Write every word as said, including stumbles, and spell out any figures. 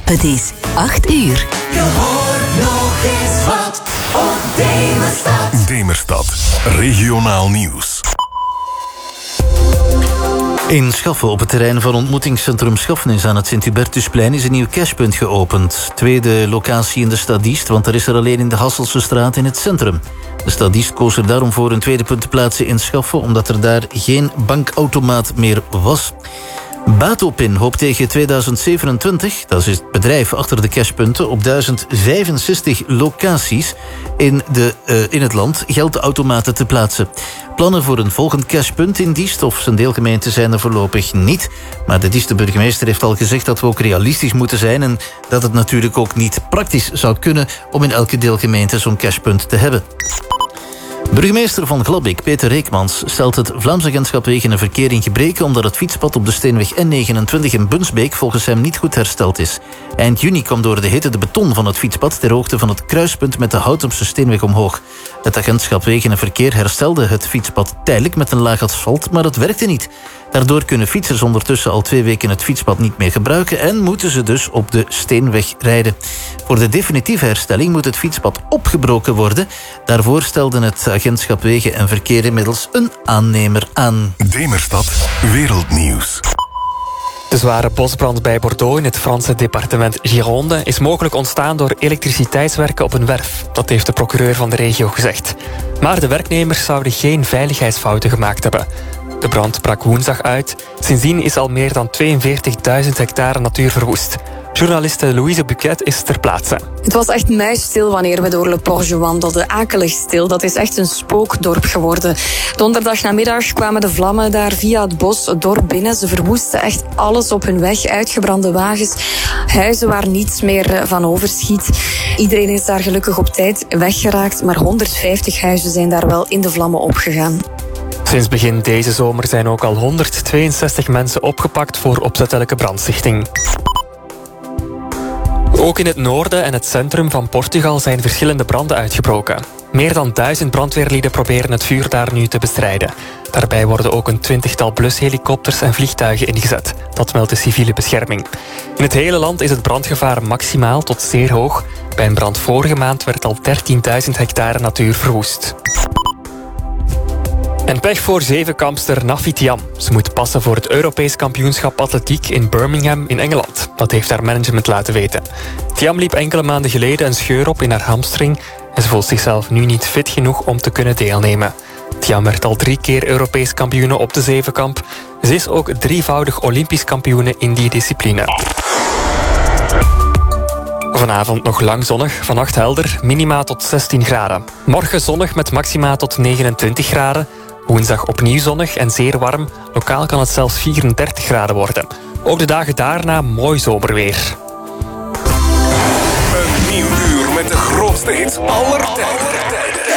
Het is acht uur. Je hoort nog eens wat op Demerstad. Demerstad, regionaal nieuws. In Schaffen, op het terrein van ontmoetingscentrum Schaffnis aan het Sint-Hubertusplein, is een nieuw cashpunt geopend. Tweede locatie in de stad Diest, want er is er alleen in de Hasselsestraat in het centrum. De stad Diest koos er daarom voor een tweede punt te plaatsen in Schaffen, omdat er daar geen bankautomaat meer was. Batopin hoopt tegen tweeduizend zevenentwintig, dat is het bedrijf achter de cashpunten, op duizend vijfenzestig locaties in, de, uh, in het land geldautomaten te plaatsen. Plannen voor een volgend cashpunt in Diest of zijn deelgemeente zijn er voorlopig niet. Maar de Dieste burgemeester heeft al gezegd dat we ook realistisch moeten zijn en dat het natuurlijk ook niet praktisch zou kunnen om in elke deelgemeente zo'n cashpunt te hebben. Burgemeester van Glabik, Peter Reekmans, stelt het Vlaams Agentschap Wegen en Verkeer in gebreke omdat het fietspad op de Steenweg N negenentwintig in Bunsbeek volgens hem niet goed hersteld is. Eind juni kwam door de hitte de beton van het fietspad ter hoogte van het kruispunt met de Houtemse Steenweg omhoog. Het Agentschap Wegen en Verkeer herstelde het fietspad tijdelijk met een laag asfalt, maar dat werkte niet. Daardoor kunnen fietsers ondertussen al twee weken het fietspad niet meer gebruiken en moeten ze dus op de Steenweg rijden. Voor de definitieve herstelling moet het fietspad opgebroken worden. Daarvoor stelde het Agentschap Wegen en Verkeer inmiddels een aannemer aan. Demerstad, wereldnieuws. De zware bosbrand bij Bordeaux in het Franse departement Gironde is mogelijk ontstaan door elektriciteitswerken op een werf. Dat heeft de procureur van de regio gezegd. Maar de werknemers zouden geen veiligheidsfouten gemaakt hebben. De brand brak woensdag uit. Sindsdien is al meer dan tweeënveertigduizend hectare natuur verwoest. Journaliste Louise Buquet is ter plaatse. Het was echt muisstil wanneer we door Le Porge wandelden. Akelig stil. Dat is echt een spookdorp geworden. Donderdag namiddag kwamen de vlammen daar via het bos het dorp binnen. Ze verwoesten echt alles op hun weg. Uitgebrande wagens, huizen waar niets meer van overschiet. Iedereen is daar gelukkig op tijd weggeraakt. Maar honderdvijftig huizen zijn daar wel in de vlammen opgegaan. Sinds begin deze zomer zijn ook al honderdtweeënzestig mensen opgepakt voor opzettelijke brandstichting. Ook in het noorden en het centrum van Portugal zijn verschillende branden uitgebroken. Meer dan duizend brandweerlieden proberen het vuur daar nu te bestrijden. Daarbij worden ook een twintigtal blushelikopters en vliegtuigen ingezet. Dat meldt de civiele bescherming. In het hele land is het brandgevaar maximaal tot zeer hoog. Bij een brand vorige maand werd al dertienduizend hectare natuur verwoest. En pech voor zevenkampster Nafi Thiam. Ze moet passen voor het Europees kampioenschap atletiek in Birmingham in Engeland. Dat heeft haar management laten weten. Thiam liep enkele maanden geleden een scheur op in haar hamstring en ze voelt zichzelf nu niet fit genoeg om te kunnen deelnemen. Thiam werd al drie keer Europees kampioene op de zevenkamp. Ze is ook drievoudig Olympisch kampioene in die discipline. Vanavond nog lang zonnig, vannacht helder, minima tot zestien graden. Morgen zonnig met maxima tot negenentwintig graden. Woensdag opnieuw zonnig en zeer warm. Lokaal kan het zelfs vierendertig graden worden. Ook de dagen daarna mooi zomerweer. Een nieuw uur met de grootste hits aller tijden.